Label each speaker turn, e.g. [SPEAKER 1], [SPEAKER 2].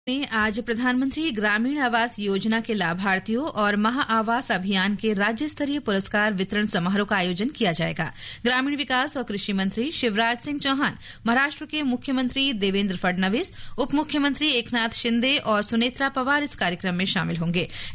[SPEAKER 1] में आज प्रधानमंत्री ग्रामीण आवास योजना के लाभार्थियों और महा आवास अभियान के राज्य स्तरीय पुरस्कार वितरण समारोह का आयोजन किया जाएगा। ग्रामीण विकास और कृषि मंत्री शिवराज सिंह चौहान, महाराष्ट्र के मुख्यमंत्री देवेंद्र फडणवीस, उप मुख्यमंत्री एकनाथ शिंदे और सुनेत्रा पवार इस कार्यक्रम में शामिल होंगे।